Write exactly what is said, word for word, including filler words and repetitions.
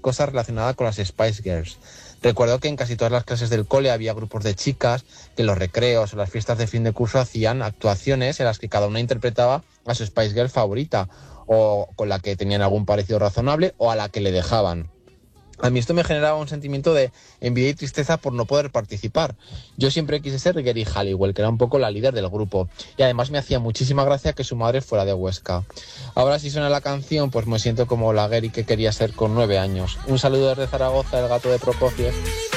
cosas relacionadas con las Spice Girls. Recuerdo que en casi todas las clases del cole había grupos de chicas que en los recreos o las fiestas de fin de curso hacían actuaciones en las que cada una interpretaba a su Spice Girl favorita, o con la que tenían algún parecido razonable, o a la que le dejaban. A mí esto me generaba un sentimiento de envidia y tristeza por no poder participar. Yo siempre quise ser Geri Halliwell, que era un poco la líder del grupo, y además me hacía muchísima gracia que su madre fuera de Huesca. Ahora si suena la canción, pues me siento como la Geri que quería ser con nueve años. Un saludo desde Zaragoza, el gato de Prokofiev.